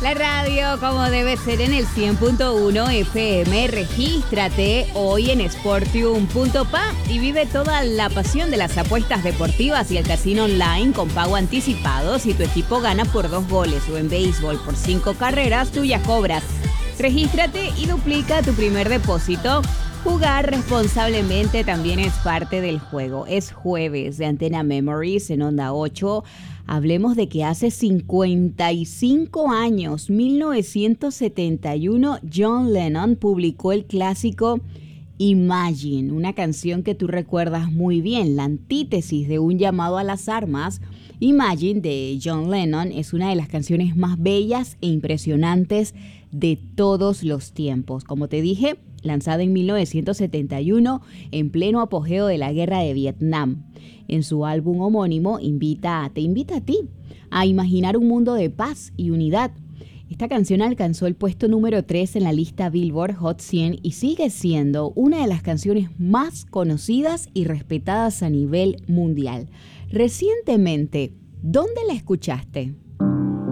La radio como debe ser en el 100.1 FM. Regístrate hoy en Sportium.pa y vive toda la pasión de las apuestas deportivas y el casino online con pago anticipado. Si tu equipo gana por 2 goles o en béisbol por 5 carreras, tú ya cobras. Regístrate y duplica tu primer depósito. Jugar responsablemente también es parte del juego. Es jueves de Antena Memories en Onda 8. Hablemos de que hace 55 años, 1971, John Lennon publicó el clásico Imagine, una canción que tú recuerdas muy bien, la antítesis de un llamado a las armas. Imagine de John Lennon es una de las canciones más bellas e impresionantes de todos los tiempos. Como te dije, lanzada en 1971 en pleno apogeo de la guerra de Vietnam. En su álbum homónimo te invita a ti a imaginar un mundo de paz y unidad. Esta canción alcanzó el puesto número 3 en la lista Billboard Hot 100 y sigue siendo una de las canciones más conocidas y respetadas a nivel mundial. Recientemente, ¿dónde la escuchaste?